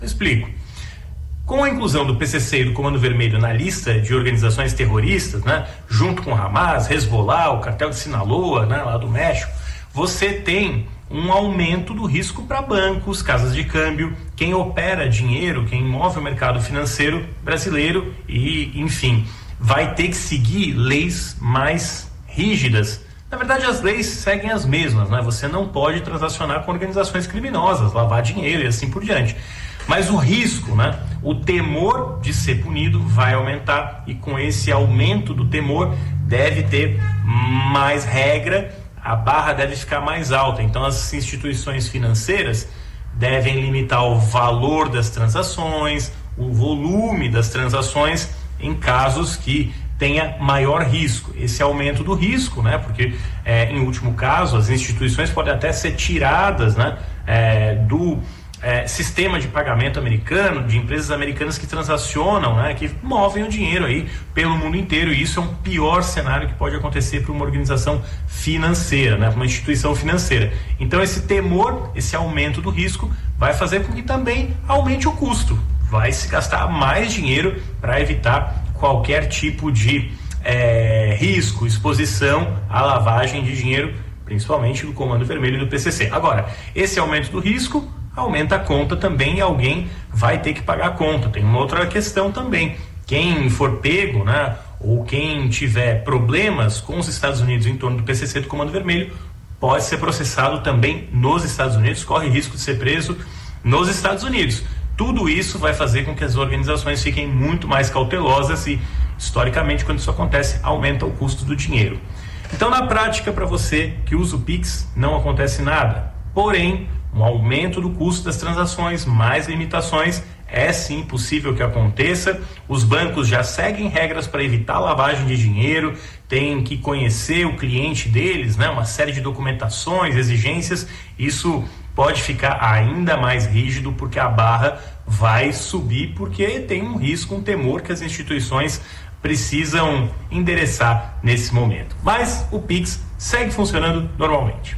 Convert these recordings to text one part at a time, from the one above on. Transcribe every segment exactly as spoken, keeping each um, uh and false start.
Eu explico. Com a inclusão do P C C e do Comando Vermelho na lista de organizações terroristas, né, junto com Hamas, Hezbollah, o cartel de Sinaloa, né, lá do México, você tem um aumento do risco para bancos, casas de câmbio, quem opera dinheiro, quem move o mercado financeiro brasileiro e, enfim, vai ter que seguir leis mais rígidas. Na verdade, as leis seguem as mesmas, né? Você não pode transacionar com organizações criminosas, lavar dinheiro e assim por diante. Mas o risco, né? O temor de ser punido vai aumentar e com esse aumento do temor deve ter mais regra, a barra deve ficar mais alta. Então as instituições financeiras devem limitar o valor das transações, o volume das transações em casos que tenha maior risco. Esse aumento do risco, né? Porque é, em último caso as instituições podem até ser tiradas, né? É, do É, sistema de pagamento americano, de empresas americanas que transacionam, né, que movem o dinheiro aí pelo mundo inteiro, e isso é um pior cenário que pode acontecer para uma organização financeira, né, uma instituição financeira. Então esse temor, esse aumento do risco vai fazer com que também aumente o custo, vai se gastar mais dinheiro para evitar qualquer tipo de é, risco, exposição à lavagem de dinheiro, principalmente do Comando Vermelho e do P C C. Agora, esse aumento do risco aumenta a conta também e alguém vai ter que pagar a conta. Tem uma outra questão também. Quem for pego, né, ou quem tiver problemas com os Estados Unidos em torno do P C C do Comando Vermelho, pode ser processado também nos Estados Unidos, corre risco de ser preso nos Estados Unidos. Tudo isso vai fazer com que as organizações fiquem muito mais cautelosas e, historicamente, quando isso acontece, aumenta o custo do dinheiro. Então, na prática, para você que usa o Pix, não acontece nada. Porém, um aumento do custo das transações, mais limitações, é sim possível que aconteça. Os bancos já seguem regras para evitar lavagem de dinheiro, tem que conhecer o cliente deles, né? Uma série de documentações, exigências. Isso pode ficar ainda mais rígido porque a barra vai subir, porque tem um risco, um temor que as instituições precisam endereçar nesse momento. Mas o Pix segue funcionando normalmente.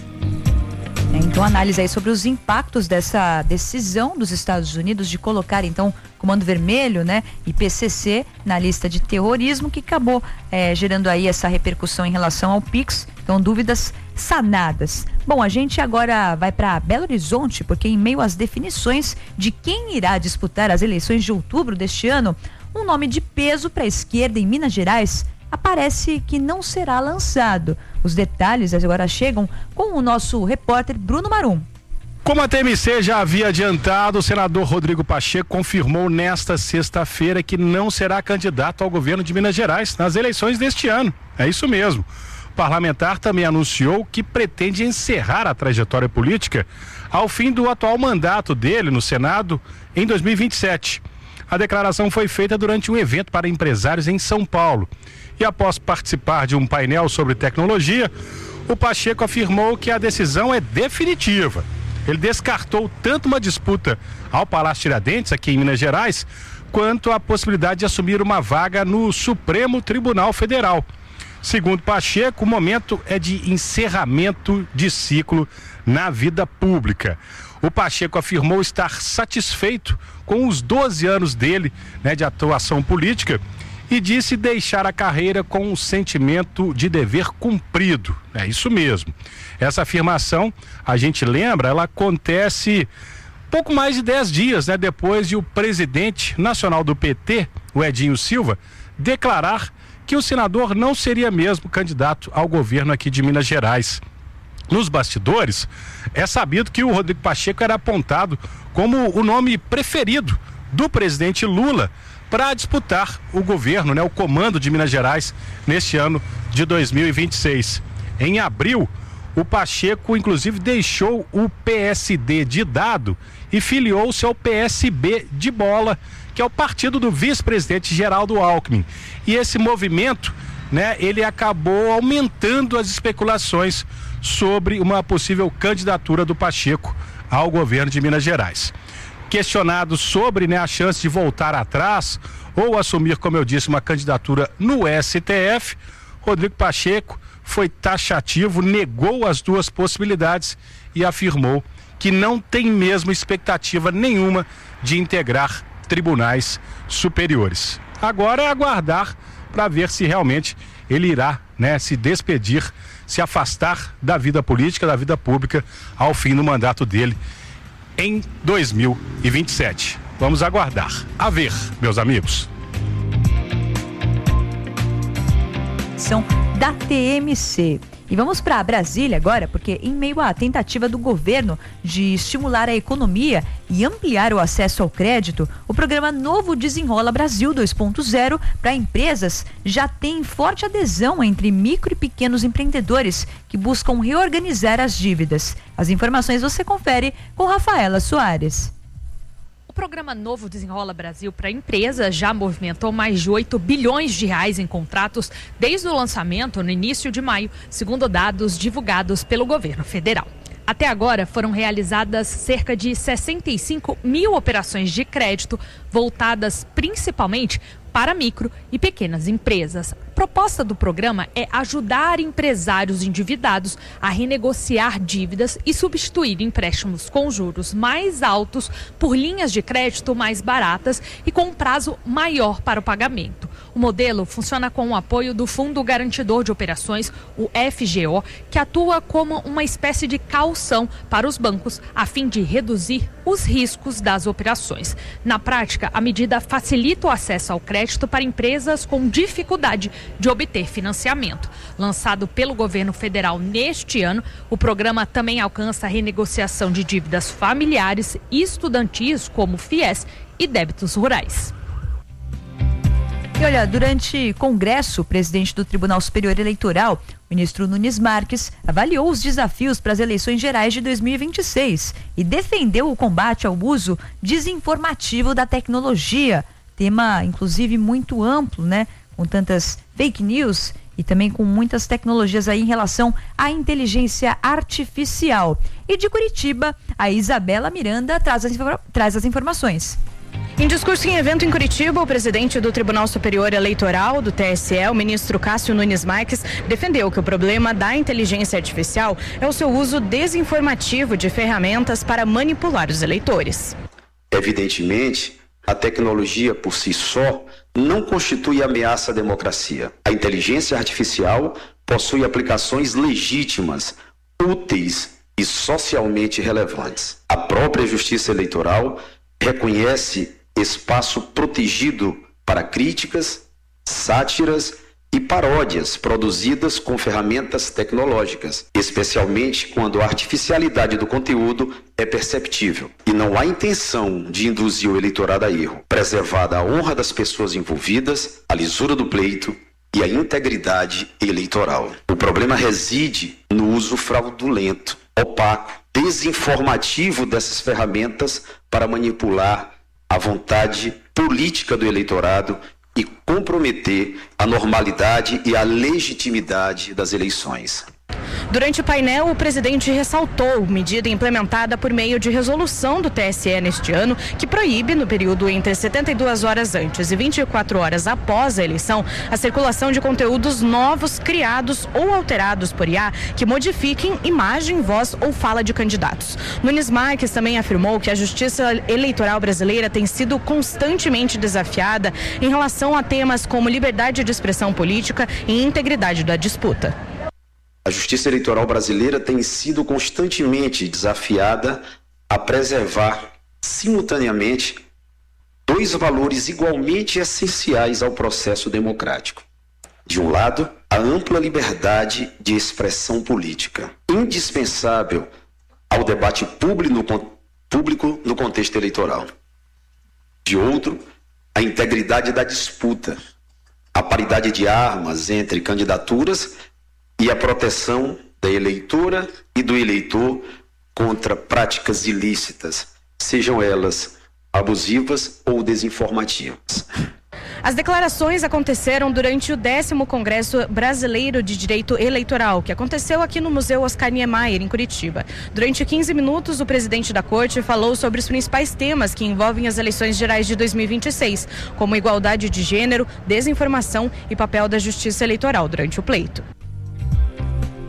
Então, análise aí sobre os impactos dessa decisão dos Estados Unidos de colocar, então, Comando Vermelho, né, e P C C na lista de terrorismo, que acabou é, gerando aí essa repercussão em relação ao Pix. Então, dúvidas sanadas. Bom, a gente agora vai para Belo Horizonte, porque em meio às definições de quem irá disputar as eleições de outubro deste ano, um nome de peso para a esquerda em Minas Gerais aparece que não será lançado. Os detalhes agora chegam com o nosso repórter Bruno Marum. Como a T M C já havia adiantado, o senador Rodrigo Pacheco confirmou nesta sexta-feira que não será candidato ao governo de Minas Gerais nas eleições deste ano. É isso mesmo. O parlamentar também anunciou que pretende encerrar a trajetória política ao fim do atual mandato dele no Senado em dois mil e vinte e sete. A declaração foi feita durante um evento para empresários em São Paulo. E após participar de um painel sobre tecnologia, o Pacheco afirmou que a decisão é definitiva. Ele descartou tanto uma disputa ao Palácio Tiradentes, aqui em Minas Gerais, quanto a possibilidade de assumir uma vaga no Supremo Tribunal Federal. Segundo Pacheco, o momento é de encerramento de ciclo na vida pública. O Pacheco afirmou estar satisfeito com os doze anos dele, né, de atuação política, e disse deixar a carreira com um sentimento de dever cumprido. É isso mesmo. Essa afirmação, a gente lembra, ela acontece pouco mais de dez dias, né, depois de o presidente nacional do P T, o Edinho Silva, declarar que o senador não seria mesmo candidato ao governo aqui de Minas Gerais. Nos bastidores, é sabido que o Rodrigo Pacheco era apontado como o nome preferido do presidente Lula para disputar o governo, né, o comando de Minas Gerais neste ano de dois mil e vinte e seis. Em abril, o Pacheco inclusive deixou o P S D de dado e filiou-se ao P S B de bola, que é o partido do vice-presidente Geraldo Alckmin. E esse movimento, né, ele acabou aumentando as especulações sobre uma possível candidatura do Pacheco ao governo de Minas Gerais. Questionado sobre, né, a chance de voltar atrás ou assumir, como eu disse, uma candidatura no S T F, Rodrigo Pacheco foi taxativo, negou as duas possibilidades e afirmou que não tem mesmo expectativa nenhuma de integrar tribunais superiores. Agora é aguardar para ver se realmente ele irá, né, se despedir, se afastar da vida política, da vida pública, ao fim do mandato dele em dois mil e vinte e sete. Vamos aguardar. A ver, meus amigos. São da T M C. E vamos para Brasília agora, porque em meio à tentativa do governo de estimular a economia e ampliar o acesso ao crédito, o programa Novo Desenrola Brasil dois ponto zero para empresas já tem forte adesão entre micro e pequenos empreendedores que buscam reorganizar as dívidas. As informações você confere com Rafaela Soares. O programa Novo Desenrola Brasil para empresas já movimentou mais de oito bilhões de reais em contratos desde o lançamento no início de maio, segundo dados divulgados pelo governo federal. Até agora foram realizadas cerca de sessenta e cinco mil operações de crédito voltadas principalmente para micro e pequenas empresas. A proposta do programa é ajudar empresários endividados a renegociar dívidas e substituir empréstimos com juros mais altos por linhas de crédito mais baratas e com um prazo maior para o pagamento. O modelo funciona com o apoio do Fundo Garantidor de Operações, o F G O, que atua como uma espécie de caução para os bancos, a fim de reduzir os riscos das operações. Na prática, a medida facilita o acesso ao crédito para empresas com dificuldade de obter financiamento. Lançado pelo governo federal neste ano, o programa também alcança a renegociação de dívidas familiares e estudantis, como FIES, e débitos rurais. E olha, durante congresso, o presidente do Tribunal Superior Eleitoral, o ministro Nunes Marques, avaliou os desafios para as eleições gerais de dois mil e vinte e seis e defendeu o combate ao uso desinformativo da tecnologia. Tema, inclusive, muito amplo, né? Com tantas fake news e também com muitas tecnologias aí em relação à inteligência artificial. E de Curitiba, a Isabela Miranda traz as, traz as informações. Em discurso em evento em Curitiba, o presidente do Tribunal Superior Eleitoral, do T S E, o ministro Cássio Nunes Marques, defendeu que o problema da inteligência artificial é o seu uso desinformativo de ferramentas para manipular os eleitores. Evidentemente, a tecnologia por si só não constitui ameaça à democracia. A inteligência artificial possui aplicações legítimas, úteis e socialmente relevantes. A própria Justiça Eleitoral reconhece espaço protegido para críticas, sátiras e paródias produzidas com ferramentas tecnológicas, especialmente quando a artificialidade do conteúdo é perceptível e não há intenção de induzir o eleitorado a erro, preservada a honra das pessoas envolvidas, a lisura do pleito e a integridade eleitoral. O problema reside no uso fraudulento, opaco, desinformativo dessas ferramentas para manipular a vontade política do eleitorado e comprometer a normalidade e a legitimidade das eleições. Durante o painel, o presidente ressaltou medida implementada por meio de resolução do T S E neste ano, que proíbe, no período entre setenta e duas horas antes e vinte e quatro horas após a eleição, a circulação de conteúdos novos criados ou alterados por I A que modifiquem imagem, voz ou fala de candidatos. Nunes Marques também afirmou que a Justiça Eleitoral brasileira tem sido constantemente desafiada em relação a temas como liberdade de expressão política e integridade da disputa. A Justiça Eleitoral brasileira tem sido constantemente desafiada a preservar simultaneamente dois valores igualmente essenciais ao processo democrático. De um lado, a ampla liberdade de expressão política, indispensável ao debate público no contexto eleitoral. De outro, a integridade da disputa, a paridade de armas entre candidaturas e a proteção da eleitora e do eleitor contra práticas ilícitas, sejam elas abusivas ou desinformativas. As declarações aconteceram durante o décimo Congresso Brasileiro de Direito Eleitoral, que aconteceu aqui no Museu Oscar Niemeyer, em Curitiba. Durante quinze minutos, o presidente da Corte falou sobre os principais temas que envolvem as eleições gerais de dois mil e vinte e seis, como igualdade de gênero, desinformação e papel da Justiça Eleitoral durante o pleito.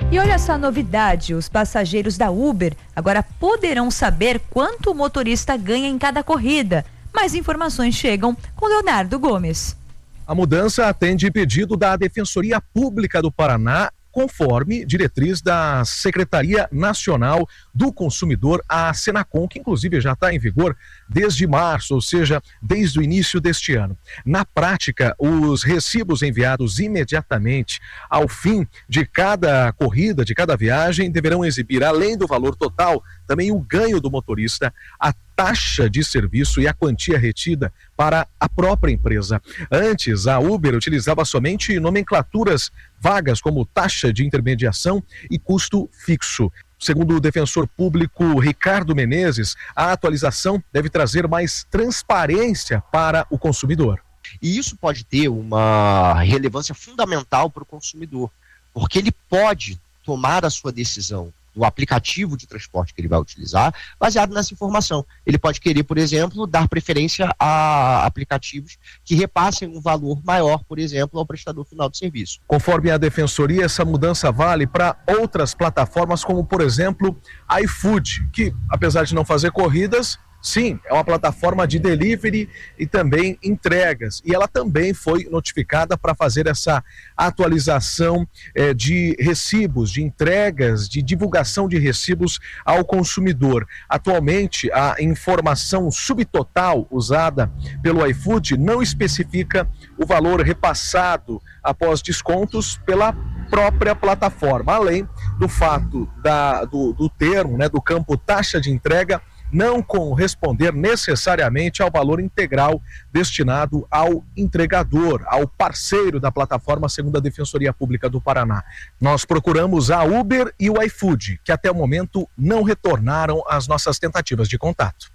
E olha essa novidade, os passageiros da Uber agora poderão saber quanto o motorista ganha em cada corrida. Mais informações chegam com Leonardo Gomes. A mudança atende pedido da Defensoria Pública do Paraná, conforme diretriz da Secretaria Nacional do Consumidor, a Senacom, que inclusive já está em vigor desde março, ou seja, desde o início deste ano. Na prática, os recibos enviados imediatamente ao fim de cada corrida, de cada viagem, deverão exibir, além do valor total, também o ganho do motorista, a taxa de serviço e a quantia retida para a própria empresa. Antes, a Uber utilizava somente nomenclaturas vagas como taxa de intermediação e custo fixo. Segundo o defensor público Ricardo Menezes, a atualização deve trazer mais transparência para o consumidor. E isso pode ter uma relevância fundamental para o consumidor, porque ele pode tomar a sua decisão do aplicativo de transporte que ele vai utilizar, baseado nessa informação. Ele pode querer, por exemplo, dar preferência a aplicativos que repassem um valor maior, por exemplo, ao prestador final de serviço. Conforme a Defensoria, essa mudança vale para outras plataformas, como, por exemplo, iFood, que, apesar de não fazer corridas, sim, é uma plataforma de delivery e também entregas. E ela também foi notificada para fazer essa atualização eh, de recibos, de entregas, de divulgação de recibos ao consumidor. Atualmente, a informação subtotal usada pelo iFood não especifica o valor repassado após descontos pela própria plataforma, além do fato da, do, do termo, né, do campo taxa de entrega, não corresponder necessariamente ao valor integral destinado ao entregador, ao parceiro da plataforma, segundo a Defensoria Pública do Paraná. Nós procuramos a Uber e o iFood, que até o momento não retornaram às nossas tentativas de contato.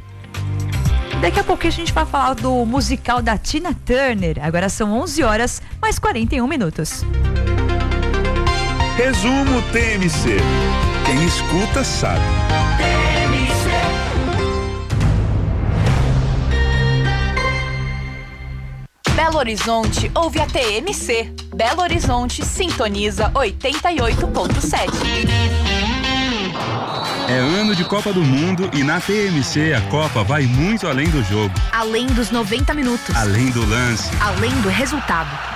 Daqui a pouco a gente vai falar do musical da Tina Turner. Agora são onze horas, mais quarenta e um minutos. Resumo T M C. Quem escuta sabe. Belo Horizonte ouve a T M C. Belo Horizonte sintoniza oitenta e oito ponto sete. É ano de Copa do Mundo e na T M C a Copa vai muito além do jogo. Além dos noventa minutos. Além do lance. Além do resultado.